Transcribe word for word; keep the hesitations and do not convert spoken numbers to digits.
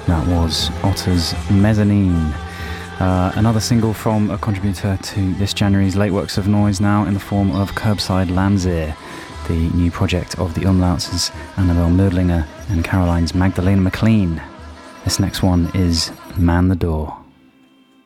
That was Otter's Mezzanine. Uh, another single from a contributor to this January's Late Works of Noise now in the form of Curbside Landseer, the new project of the Umlauts' Annabelle Mödlinger and Caroline's Magdalena McLean. This next one is Man the Door.